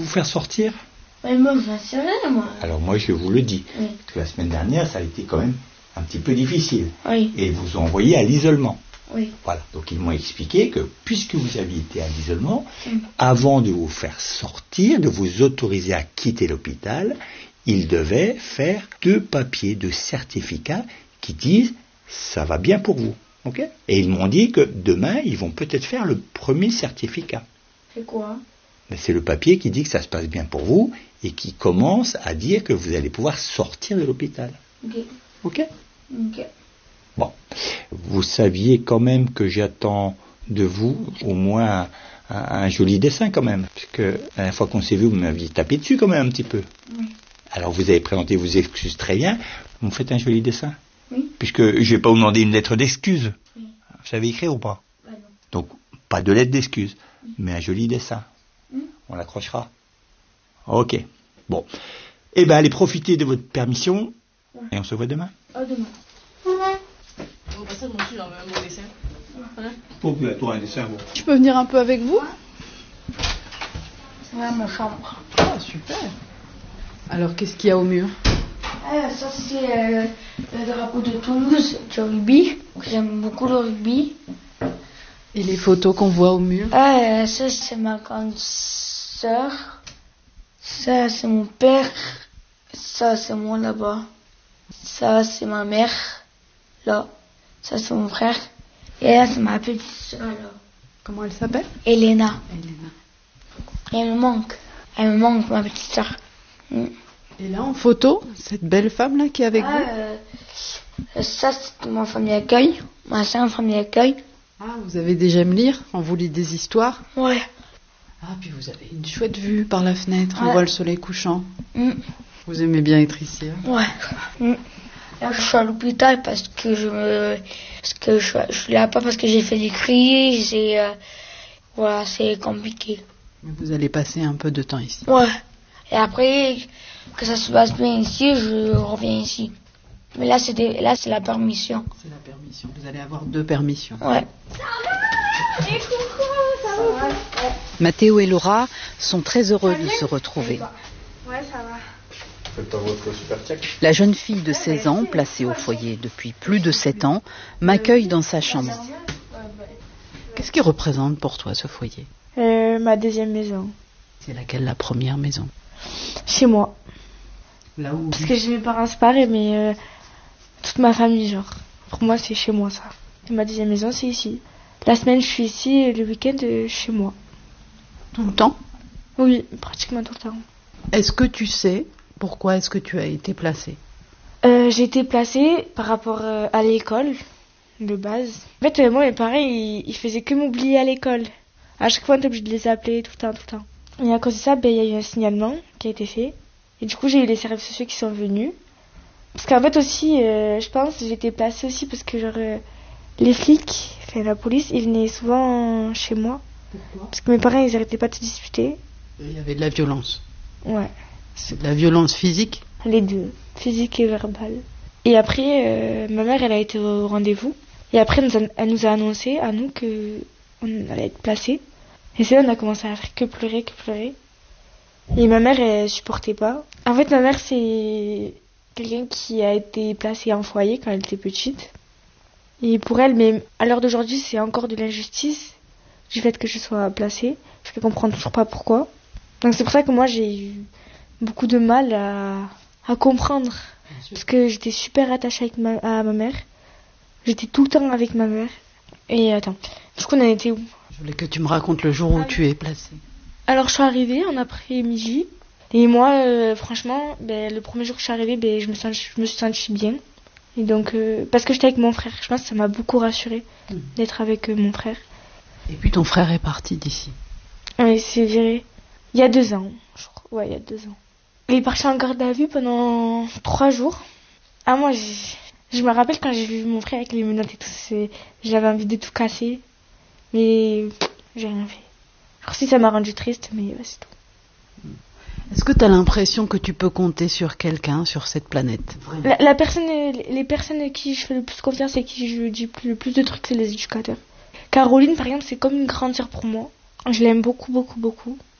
vous faire sortir? Mais moi, j'en sais rien, moi. Alors moi, je vous le dis. Oui. Parce que la semaine dernière, ça a été quand même un petit peu difficile. Oui. Et ils vous ont envoyé à l'isolement. Oui. Voilà. Donc ils m'ont expliqué que puisque vous aviez été à l'isolement, avant de vous faire sortir, de vous autoriser à quitter l'hôpital, ils devaient faire 2 papiers de certificat qui disent ça va bien pour vous. Ok? Et ils m'ont dit que demain, ils vont peut-être faire le premier certificat. C'est quoi? Mais c'est le papier qui dit que ça se passe bien pour vous et qui commence à dire que vous allez pouvoir sortir de l'hôpital. Ok. Ok? Ok. Bon. Vous saviez quand même que j'attends de vous au moins un joli dessin quand même. Parce que la dernière fois qu'on s'est vu, vous m'aviez tapé dessus quand même un petit peu. Oui. Alors vous avez présenté vos excuses très bien. Vous me faites un joli dessin? Oui. Puisque je ne vais pas vous demander une lettre d'excuse. Oui. Vous savez écrire ou pas? Bah non. Donc, pas de lettre d'excuse, mais un joli dessin. On l'accrochera. Ok. Bon. Eh bien, allez profiter de votre permission. Et on se voit demain. À demain. Toi, un dessin, bon. Je peux venir un peu avec vous? C'est là ma chambre. Ah, super. Alors, qu'est-ce qu'il y a au mur? Ça, c'est le drapeau de Toulouse, du rugby. J'aime beaucoup le rugby. Et les photos qu'on voit au mur? Ça, c'est ma grande sœur. Ça, c'est mon père. Ça, c'est moi là-bas. Ça, c'est ma mère. Là. Ça, c'est mon frère. Et là, c'est ma petite sœur, là. Comment elle s'appelle? Elena. Elena. Et elle me manque. Elle me manque, ma petite sœur. Et là, en photo, cette belle femme-là qui est avec vous? Ça, c'est ma famille d'accueil. Ma sœur, famille d'accueil. Ah, vous avez déjà aimé lire? On vous lit des histoires? Ouais. Ah, puis vous avez une chouette vue par la fenêtre. On Ouais. voit le soleil couchant. Mm. Vous aimez bien être ici, hein? Ouais. Là, je suis à l'hôpital parce que je suis là pas parce que j'ai fait des crises et voilà, c'est compliqué. Mais vous allez passer un peu de temps ici. Ouais. Et après que ça se passe bien ici, je reviens ici. Mais là, c'est la permission. C'est la permission. Vous allez avoir 2 permissions. Ouais. Mathéo et Laura sont très heureux de se retrouver. Ouais, ça va. Faites pas votre super check. La jeune fille de 16 ans, placée au foyer depuis plus de 7 ans, m'accueille dans sa chambre. Qu'est-ce qui représente pour toi ce foyer? Ma deuxième maison. C'est laquelle, la première maison? Chez moi. Là où... Parce que j'ai mes parents séparés, mais toute ma famille, genre. Pour moi, c'est chez moi, ça. Et ma deuxième maison, c'est ici. La semaine, je suis ici, et le week-end, chez moi. Tout le temps? Oui, pratiquement tout le temps. Est-ce que tu sais pourquoi est-ce que tu as été placée? J'ai été placée par rapport à l'école, de base. En fait, moi, mes parents, ils faisaient que m'oublier à l'école. À chaque fois, on était obligé de les appeler tout le temps. Et à cause de ça, il y a eu un signalement qui a été fait. Et du coup, j'ai eu les services sociaux qui sont venus. Parce qu'en fait aussi, je pense, j'ai été placée aussi parce que genre, les flics, enfin la police, ils venaient souvent chez moi. Pourquoi? Parce que mes parents, ils arrêtaient pas de se disputer. Il y avait de la violence. Ouais, C'est de la violence physique? les deux, physique et verbale. Et après, ma mère, elle a été au rendez-vous. Et après, elle nous a annoncé à nous que on allait être placés. Et c'est là on a commencé à faire que pleurer. Et ma mère, elle supportait pas. En fait, ma mère, c'est quelqu'un qui a été placé en foyer quand elle était petite. Et pour elle, mais à l'heure d'aujourd'hui, c'est encore de l'injustice du fait que je sois placée. Parce qu'elle comprend toujours pas pourquoi. Donc c'est pour ça que moi, j'ai eu beaucoup de mal à comprendre. Parce que j'étais super attachée à ma mère. J'étais tout le temps avec ma mère. Et attends, du coup, on en était où? Je voulais que tu me racontes le jour où tu es placée. Alors, je suis arrivée en après-midi. Et moi, franchement, le premier jour que je suis arrivée, je me suis sentie bien. Et donc, parce que j'étais avec mon frère. Je pense que ça m'a beaucoup rassurée d'être avec mon frère. Et puis ton frère est parti d'ici. Oui, c'est vrai. Il y a 2 ans, je crois. Ouais, il y a 2 ans. Il est parti en garde à vue pendant 3 jours. Ah, moi, je me rappelle quand j'ai vu mon frère avec les menottes et tout, j'avais envie de tout casser. Mais j'ai rien fait. Alors si ça m'a rendu triste, mais c'est tout. Est-ce que tu as l'impression que tu peux compter sur quelqu'un sur cette planète? Les personnes à qui je fais le plus confiance et à qui je dis le plus de trucs, c'est les éducateurs. Caroline, par exemple, c'est comme une grande sœur pour moi. Je l'aime beaucoup.